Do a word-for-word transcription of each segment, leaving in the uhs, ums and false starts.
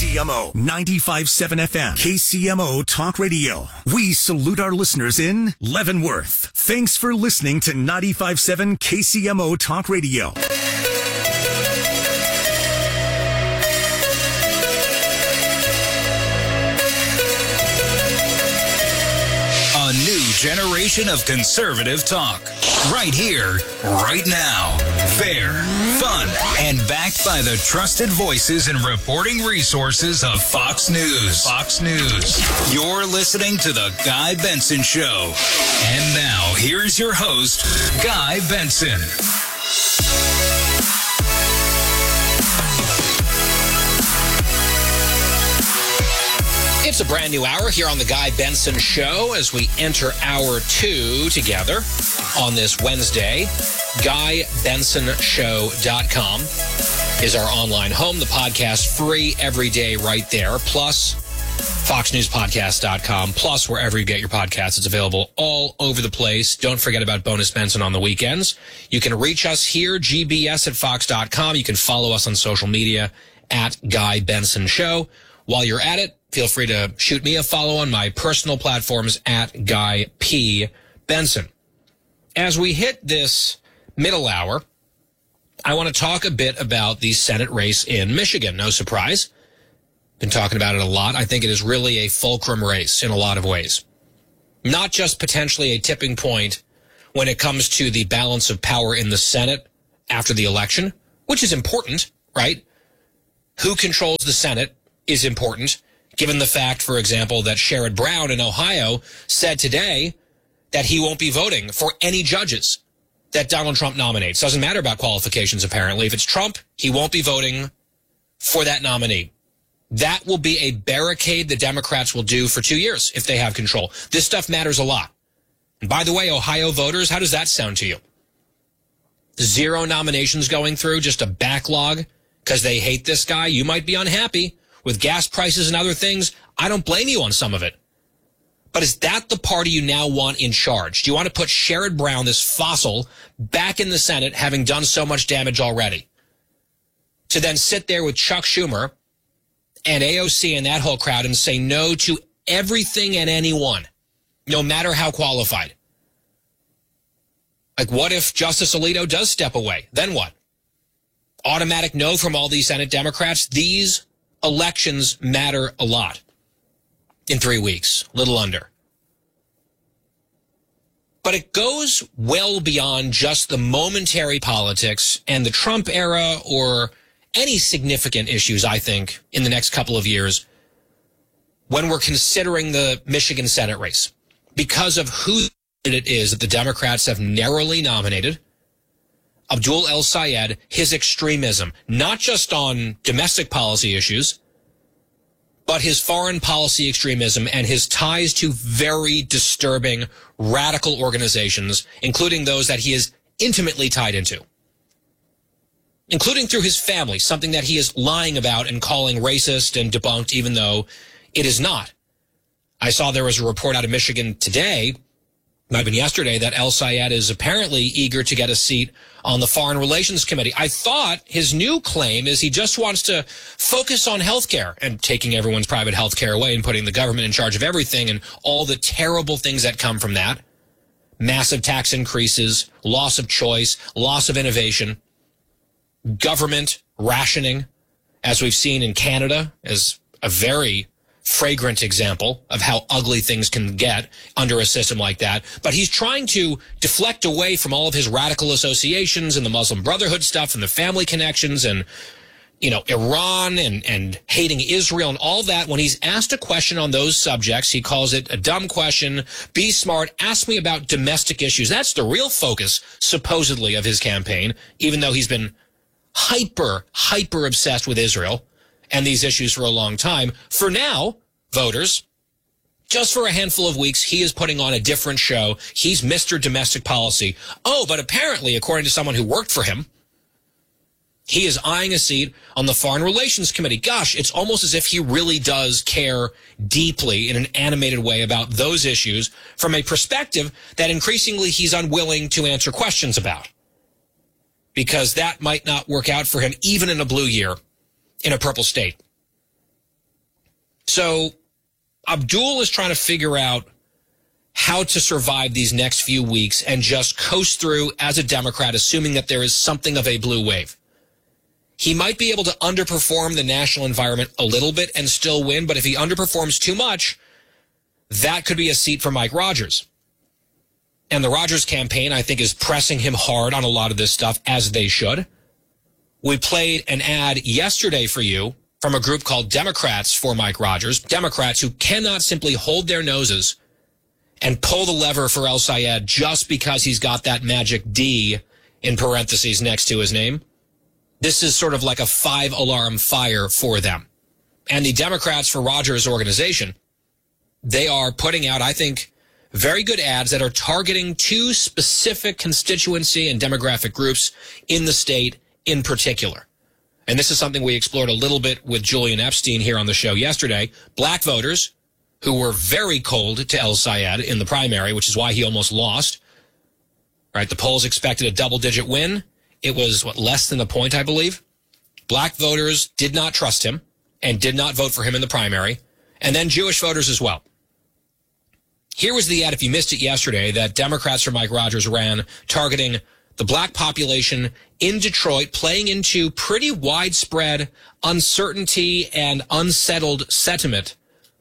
C M O ninety-five point seven F M. K C M O Talk Radio. We salute our listeners in Leavenworth. Thanks for listening to ninety-five point seven K C M O Talk Radio. A new generation of conservative talk. Right here, right now. Fair, fun, and backed by the trusted voices and reporting resources of Fox News. Fox News. You're listening to The Guy Benson Show. And now, here's your host, Guy Benson. It's a brand new hour here on The Guy Benson Show as we enter hour two together on this Wednesday. guy benson show dot com is our online home. The podcast free every day right there. Plus, fox news podcast dot com. Plus, wherever you get your podcasts, it's available all over the place. Don't forget about Bonus Benson on the weekends. You can reach us here, G B S at fox dot com. You can follow us on social media at Guy Benson Show. While you're at it, feel free to shoot me a follow on my personal platforms at Guy P. Benson. As we hit this middle hour, I want to talk a bit about the Senate race in Michigan. No surprise. Been talking about it a lot. I think it is really a fulcrum race in a lot of ways. Not just potentially a tipping point when it comes to the balance of power in the Senate after the election, which is important, right? Who controls the Senate is important, given the fact, for example, that Sherrod Brown in Ohio said today that he won't be voting for any judges that Donald Trump nominates. Doesn't matter about qualifications, apparently. If it's Trump, he won't be voting for that nominee. That will be a barricade the Democrats will do for two years if they have control. This stuff matters a lot. And by the way, Ohio voters, how does that sound to you? Zero nominations going through, just a backlog because they hate this guy. You might be unhappy. With gas prices and other things, I don't blame you on some of it. But is that the party you now want in charge? Do you want to put Sherrod Brown, this fossil, back in the Senate, having done so much damage already? To then sit there with Chuck Schumer and A O C and that whole crowd and say no to everything and anyone, no matter how qualified? Like, what if Justice Alito does step away? Then what? Automatic no from all these Senate Democrats? These elections matter a lot in three weeks, little under. But it goes well beyond just the momentary politics and the Trump era or any significant issues, I think, in the next couple of years when we're considering the Michigan Senate race because of who it is that the Democrats have narrowly nominated. Abdul El-Sayed, his extremism, not just on domestic policy issues, but his foreign policy extremism and his ties to very disturbing radical organizations, including those that he is intimately tied into, including through his family, something that he is lying about and calling racist and debunked, even though it is not. I saw there was a report out of Michigan today, might have been yesterday, that El-Sayed is apparently eager to get a seat on the Foreign Relations Committee. I thought his new claim is he just wants to focus on healthcare and taking everyone's private healthcare away and putting the government in charge of everything and all the terrible things that come from that. Massive tax increases, loss of choice, loss of innovation, government rationing, as we've seen in Canada as a very fragrant example of how ugly things can get under a system like that. But he's trying to deflect away from all of his radical associations and the Muslim Brotherhood stuff and the family connections and, you know, Iran and, and hating Israel and all that. When he's asked a question on those subjects, he calls it a dumb question. Be smart. Ask me about domestic issues. That's the real focus, supposedly, of his campaign, even though he's been hyper, hyper obsessed with Israel and these issues for a long time. For now, voters, just for a handful of weeks, he is putting on a different show. He's Mister Domestic Policy. Oh, but apparently, according to someone who worked for him, he is eyeing a seat on the Foreign Relations Committee. Gosh, it's almost as if he really does care deeply in an animated way about those issues from a perspective that increasingly he's unwilling to answer questions about, because that might not work out for him even in a blue year in a purple state. So Abdul is trying to figure out how to survive these next few weeks and just coast through as a Democrat, assuming that there is something of a blue wave. He might be able to underperform the national environment a little bit and still win, but if he underperforms too much, that could be a seat for Mike Rogers. And the Rogers campaign, I think, is pressing him hard on a lot of this stuff, as they should. We played an ad yesterday for you from a group called Democrats for Mike Rogers, Democrats who cannot simply hold their noses and pull the lever for El Sayed just because he's got that magic D in parentheses next to his name. This is sort of like a five-alarm fire for them. And the Democrats for Rogers organization, they are putting out, I think, very good ads that are targeting two specific constituency and demographic groups in the state in particular. And this is something we explored a little bit with Julian Epstein here on the show yesterday. Black voters who were very cold to El Sayed in the primary, which is why he almost lost. Right, the polls expected a double-digit win. It was, what, less than a point, I believe. Black voters did not trust him and did not vote for him in the primary. And then Jewish voters as well. Here was the ad, if you missed it yesterday, that Democrats for Mike Rogers ran targeting the black population in Detroit, playing into pretty widespread uncertainty and unsettled sentiment.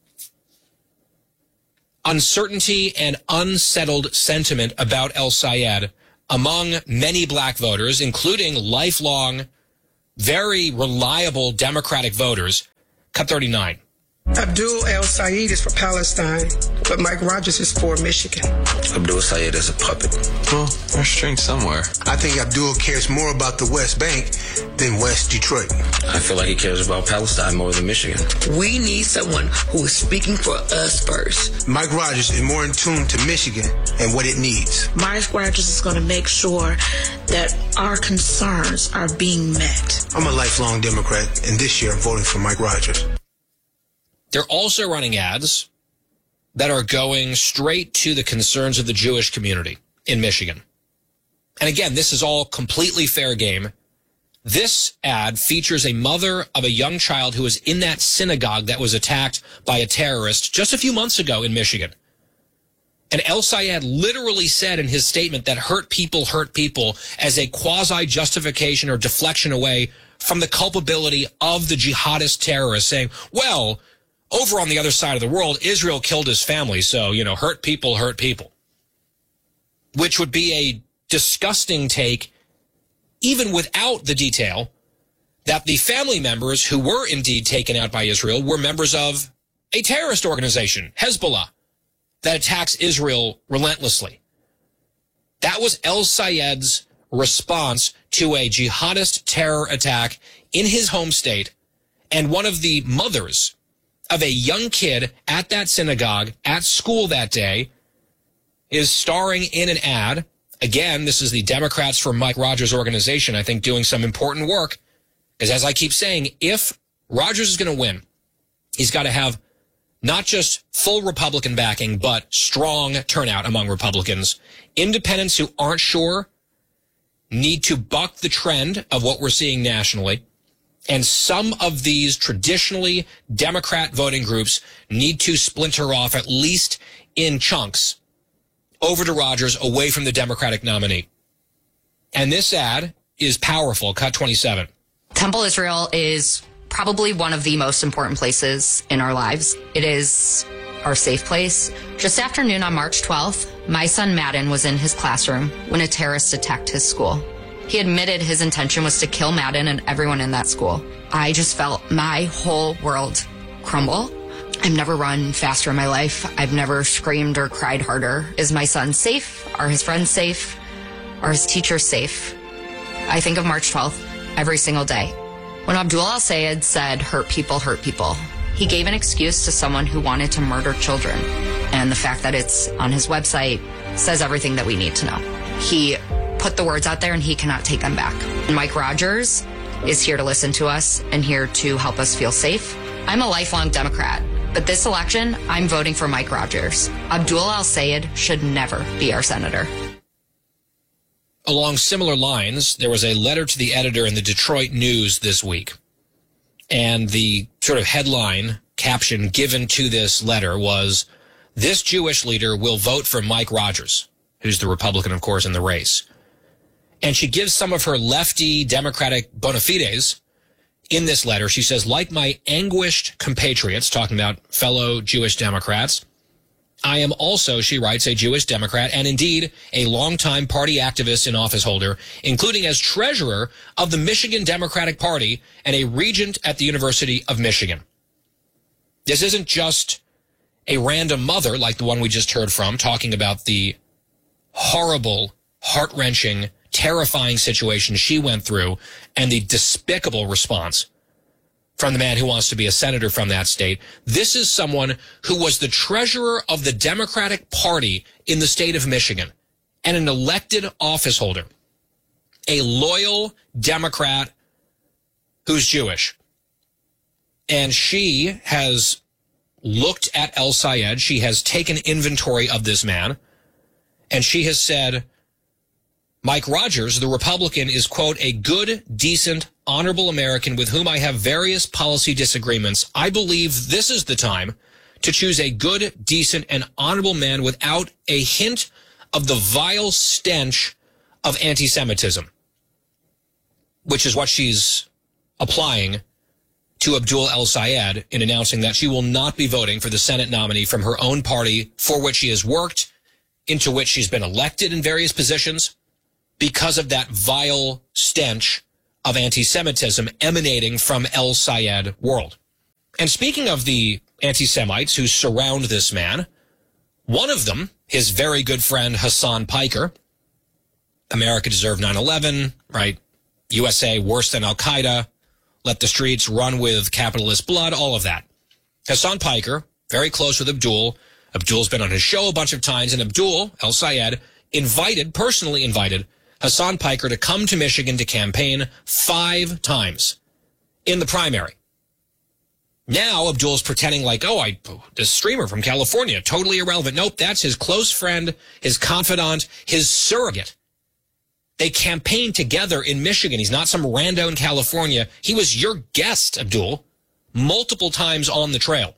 Uncertainty and unsettled sentiment about El Sayed among many black voters, including lifelong, very reliable Democratic voters. Cut thirty-nine. Abdul El Sayed is for Palestine, but Mike Rogers is for Michigan. Abdul Sayed is a puppet. Well, there's strength somewhere. I think Abdul cares more about the West Bank than West Detroit. I feel like he cares about Palestine more than Michigan. We need someone who is speaking for us first. Mike Rogers is more in tune to Michigan and what it needs. Mike Rogers is going to make sure that our concerns are being met. I'm a lifelong Democrat, and this year I'm voting for Mike Rogers. They're also running ads that are going straight to the concerns of the Jewish community in Michigan. And again, this is all completely fair game. This ad features a mother of a young child who was in that synagogue that was attacked by a terrorist just a few months ago in Michigan. And El Sayed literally said in his statement that hurt people hurt people as a quasi-justification or deflection away from the culpability of the jihadist terrorists, saying, well, over on the other side of the world, Israel killed his family, so, you know, hurt people, hurt people. Which would be a disgusting take, even without the detail that the family members who were indeed taken out by Israel were members of a terrorist organization, Hezbollah, that attacks Israel relentlessly. That was El Sayed's response to a jihadist terror attack in his home state, and one of the mothers of a young kid at that synagogue, at school that day, is starring in an ad. Again, this is the Democrats for Mike Rogers organization, I think, doing some important work. Because as I keep saying, if Rogers is going to win, he's got to have not just full Republican backing, but strong turnout among Republicans. Independents who aren't sure need to buck the trend of what we're seeing nationally. And some of these traditionally Democrat voting groups need to splinter off, at least in chunks, over to Rogers, away from the Democratic nominee. And this ad is powerful. Cut twenty-seven. Temple Israel is probably one of the most important places in our lives. It is our safe place. Just after noon on March twelfth, my son Madden was in his classroom when a terrorist attacked his school. He admitted his intention was to kill Madden and everyone in that school. I just felt my whole world crumble. I've never run faster in my life. I've never screamed or cried harder. Is my son safe? Are his friends safe? Are his teachers safe? I think of March twelfth every single day. When Abdul El Sayed said, hurt people, hurt people, he gave an excuse to someone who wanted to murder children. And the fact that it's on his website says everything that we need to know. He put the words out there and he cannot take them back. Mike Rogers is here to listen to us and here to help us feel safe. I'm a lifelong Democrat, but this election, I'm voting for Mike Rogers. Abdul El Sayed should never be our senator. Along similar lines, there was a letter to the editor in the Detroit News this week. And the sort of headline caption given to this letter was, "This Jewish leader will vote for Mike Rogers," who's the Republican, of course, in the race. And she gives some of her lefty Democratic bona fides in this letter. She says, "Like my anguished compatriots," talking about fellow Jewish Democrats, "I am also," she writes, "a Jewish Democrat and indeed a longtime party activist and office holder, including as treasurer of the Michigan Democratic Party and a regent at the University of Michigan." This isn't just a random mother like the one we just heard from talking about the horrible, heart-wrenching, terrifying situation she went through and the despicable response from the man who wants to be a senator from that state. This is someone who was the treasurer of the Democratic Party in the state of Michigan and an elected office holder, a loyal Democrat who's Jewish. And she has looked at El-Sayed. She has taken inventory of this man, and she has said, Mike Rogers, the Republican, is, quote, "a good, decent, honorable American with whom I have various policy disagreements. I believe this is the time to choose a good, decent, and honorable man without a hint of the vile stench of anti-Semitism," which is what she's applying to Abdul El-Sayed in announcing that she will not be voting for the Senate nominee from her own party for which she has worked, into which she's been elected in various positions, because of that vile stench of anti-Semitism emanating from El-Sayed world. And speaking of the anti-Semites who surround this man, one of them, his very good friend Hassan Piker, America deserved nine eleven, right? U S A worse than Al-Qaeda, let the streets run with capitalist blood, all of that. Hassan Piker, very close with Abdul. Abdul's been on his show a bunch of times, and Abdul El-Sayed invited, personally invited, Hassan Piker to come to Michigan to campaign five times in the primary. Now Abdul's pretending like, oh, I, this streamer from California, totally irrelevant. Nope, that's his close friend, his confidant, his surrogate. They campaigned together in Michigan. He's not some rando in California. He was your guest, Abdul, multiple times on the trail.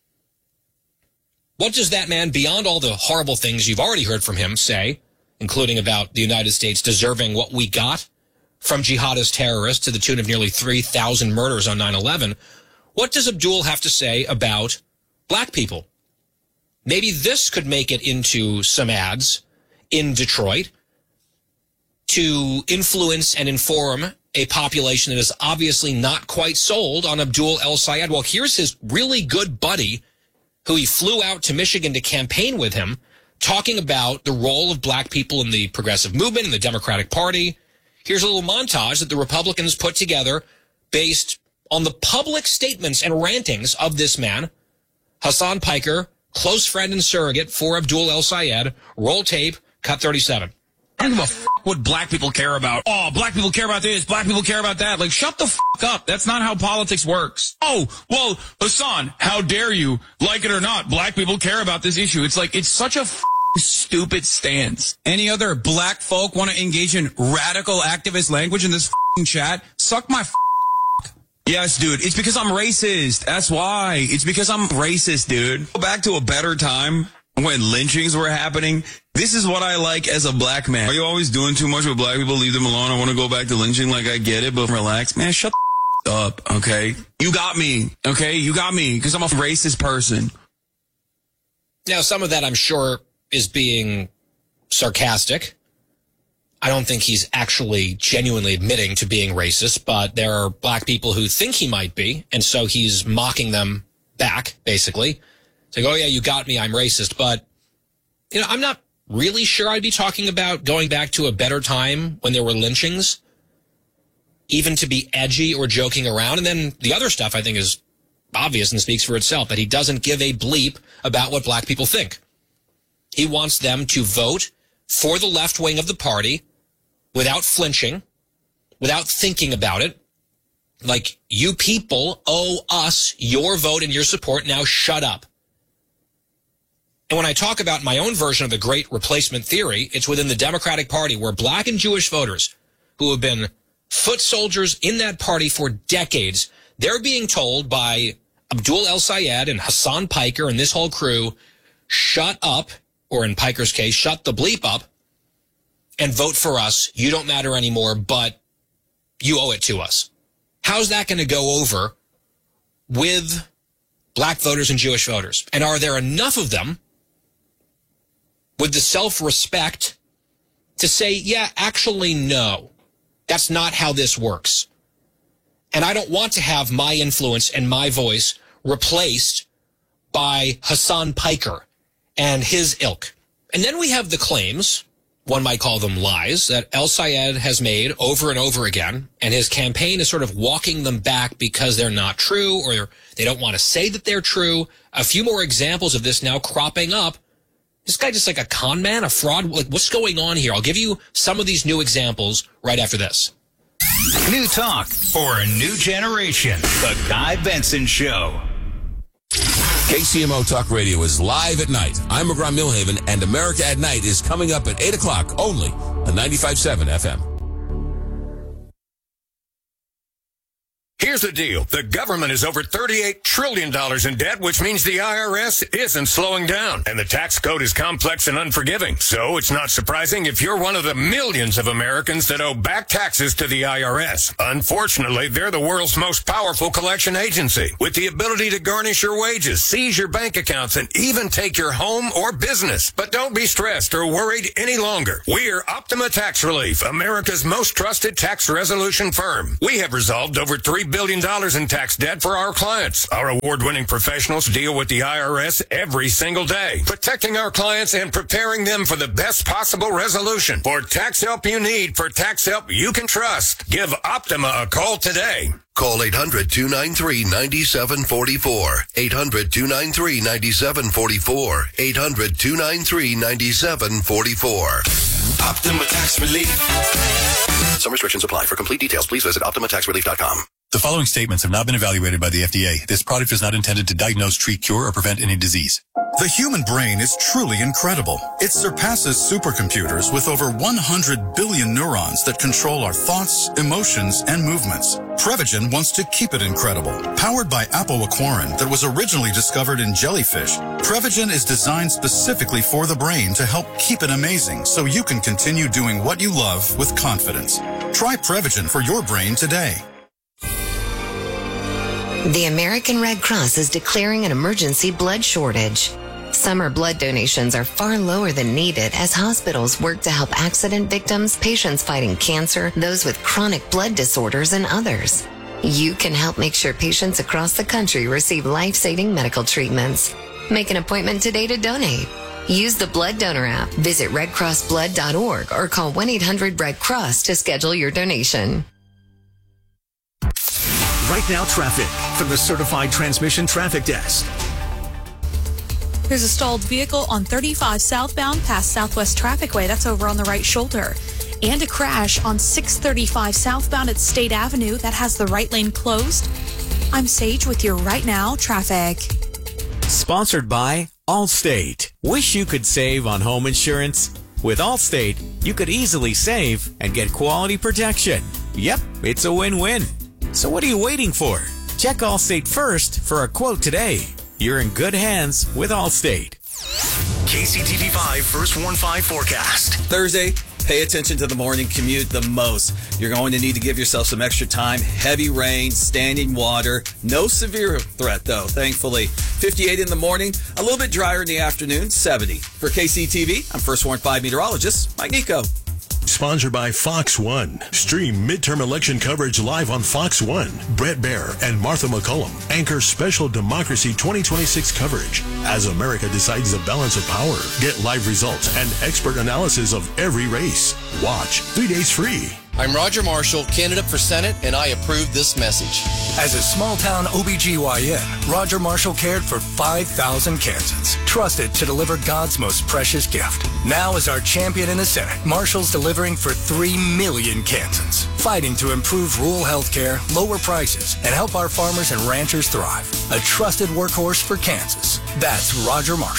What does that man, beyond all the horrible things you've already heard from him, say, including about the United States deserving what we got from jihadist terrorists to the tune of nearly three thousand murders on nine eleven, what does Abdul have to say about black people? Maybe this could make it into some ads in Detroit to influence and inform a population that is obviously not quite sold on Abdul El-Sayed. Well, here's his really good buddy who he flew out to Michigan to campaign with him, talking about the role of black people in the progressive movement, in the Democratic Party. Here's a little montage that the Republicans put together based on the public statements and rantings of this man, Hassan Piker, close friend and surrogate for Abdul El-Sayed. Roll tape, cut thirty-seven. I don't give a f*** what black people care about. Oh, black people care about this, black people care about that. Like, shut the f*** up. That's not how politics works. Oh, well, Hassan, how dare you? Like it or not, black people care about this issue. It's like, it's such a f*** stupid stance. Any other black folk want to engage in radical activist language in this f***ing chat? Suck my f***. Yes, dude, it's because I'm racist. That's why. It's because I'm racist, dude. Go back to a better time when lynchings were happening. This is what I like as a black man. Are you always doing too much with black people? Leave them alone. I want to go back to lynching. Like, I get it, but relax. Man, shut the up, okay? You got me, okay? You got me, because I'm a racist person. Now, some of that, I'm sure, is being sarcastic. I don't think he's actually genuinely admitting to being racist, but there are black people who think he might be, and so he's mocking them back, basically. Saying, oh, yeah, you got me, I'm racist. But, you know, I'm not really sure I'd be talking about going back to a better time when there were lynchings, even to be edgy or joking around. And then the other stuff I think is obvious and speaks for itself, that he doesn't give a bleep about what black people think. He wants them to vote for the left wing of the party without flinching, without thinking about it. Like, you people owe us your vote and your support. Now shut up. And when I talk about my own version of the great replacement theory, it's within the Democratic Party, where black and Jewish voters who have been foot soldiers in that party for decades, they're being told by Abdul El-Sayed and Hassan Piker and this whole crew shut up, or in Piker's case, shut the bleep up, and vote for us. You don't matter anymore, but you owe it to us. How's that going to go over with black voters and Jewish voters? And are there enough of them with the self-respect to say, yeah, actually, no, that's not how this works. And I don't want to have my influence and my voice replaced by Hassan Piker and his ilk. And then we have the claims, one might call them lies, that El-Sayed has made over and over again, and his campaign is sort of walking them back because they're not true, or they don't want to say that they're true. A few more examples of this now cropping up. This guy just like a con man, a fraud? Like, what's going on here? I'll give you some of these new examples right after this. New talk for a new generation. The Guy Benson Show. K C M O Talk Radio is live at night. I'm McGraw Milhaven, and America at Night is coming up at eight o'clock only on ninety-five point seven F M. Here's the deal. The government is over thirty-eight trillion dollars in debt, which means the I R S isn't slowing down. And the tax code is complex and unforgiving. So it's not surprising if you're one of the millions of Americans that owe back taxes to the I R S. Unfortunately, they're the world's most powerful collection agency, with the ability to garnish your wages, seize your bank accounts, and even take your home or business. But don't be stressed or worried any longer. We're Optima Tax Relief, America's most trusted tax resolution firm. We have resolved over three billion dollars in tax debt for our clients. Our award-winning professionals deal with the I R S every single day, protecting our clients and preparing them for the best possible resolution. For tax help you need, for tax help you can trust, give Optima a call today. Call eight hundred, two nine three, nine seven four four. eight hundred, two nine three, nine seven four four. eight hundred, two nine three, nine seven four four. Optima Tax Relief. Some restrictions apply. For complete details, please visit optima tax relief dot com. The following statements have not been evaluated by the F D A. This product is not intended to diagnose, treat, cure, or prevent any disease. The human brain is truly incredible. It surpasses supercomputers with over one hundred billion neurons that control our thoughts, emotions, and movements. Prevagen wants to keep it incredible. Powered by apoaquarin that was originally discovered in jellyfish, Prevagen is designed specifically for the brain to help keep it amazing so you can continue doing what you love with confidence. Try Prevagen for your brain today. The American Red Cross is declaring an emergency blood shortage. Summer blood donations are far lower than needed as hospitals work to help accident victims, patients fighting cancer, those with chronic blood disorders, and others. You can help make sure patients across the country receive life-saving medical treatments. Make an appointment today to donate. Use the Blood Donor app, visit red cross blood dot org, or call one eight hundred red cross to schedule your donation. Right now, traffic from the Certified Transmission Traffic Desk. There's a stalled vehicle on thirty-five southbound past Southwest Trafficway. That's over on the right shoulder. And a crash on six thirty-five southbound at State Avenue. That has the right lane closed. I'm Sage with your Right Now traffic. Sponsored by Allstate. Wish you could save on home insurance? With Allstate, you could easily save and get quality protection. Yep, it's a win-win. So what are you waiting for? Check Allstate first for a quote today. You're in good hands with Allstate. K C T V five First Warn five forecast. Thursday, pay attention to the morning commute the most. You're going to need to give yourself some extra time. Heavy rain, standing water. No severe threat, though, thankfully. fifty-eight in the morning, a little bit drier in the afternoon, seventy. For K C T V, I'm First Warn five meteorologist Mike Nico. Sponsored by Fox One. Stream midterm election coverage live on Fox One. Brett Baer and Martha McCullum anchor special Democracy twenty twenty-six coverage as America decides the balance of power. Get live results and expert analysis of every race. Watch three days free. I'm Roger Marshall, candidate for Senate, and I approve this message. As a small-town O B G Y N, Roger Marshall cared for five thousand Kansans, trusted to deliver God's most precious gift. Now as our champion in the Senate, Marshall's delivering for three million Kansans, fighting to improve rural health care, lower prices, and help our farmers and ranchers thrive. A trusted workhorse for Kansas. That's Roger Marshall.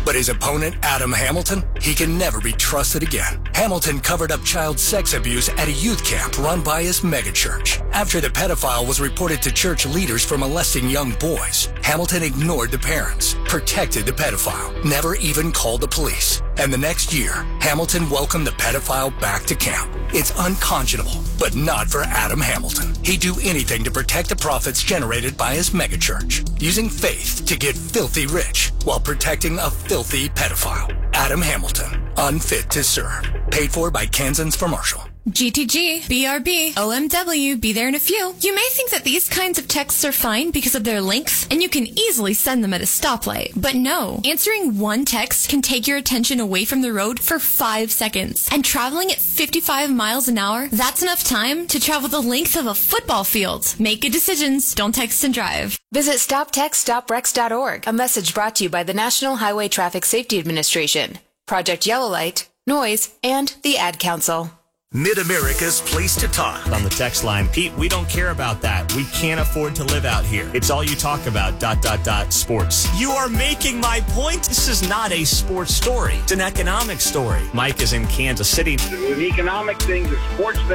But his opponent, Adam Hamilton, he can never be trusted again. Hamilton covered up child sex abuse at a youth camp run by his megachurch. After the pedophile was reported to church leaders for molesting young boys, Hamilton ignored the parents, protected the pedophile, never even called the police. And the next year, Hamilton welcomed the pedophile back to camp. It's unconscionable, but not for Adam Hamilton. He'd do anything to protect the profits generated by his megachurch, using faith to get filthy rich while protecting a filthy pedophile. Adam Hamilton, unfit to serve. Paid for by Kansans for Marshall. G T G, B R B, O M W, be there in a few. You may think that these kinds of texts are fine because of their length, and you can easily send them at a stoplight. But no, answering one text can take your attention away from the road for five seconds. And traveling at fifty-five miles an hour, that's enough time to travel the length of a football field. Make good decisions, don't text and drive. Visit stop text stop wrecks dot org. A message brought to you by the National Highway Traffic Safety Administration, Project Yellow Light, Noise, and the Ad Council. Mid-America's place to talk. On the text line, Pete, we don't care about that. We can't afford to live out here. It's all you talk about, dot, dot, dot, sports. You are making my point. This is not a sports story. It's an economic story. Mike is in Kansas City. The economic thing, the sports thing.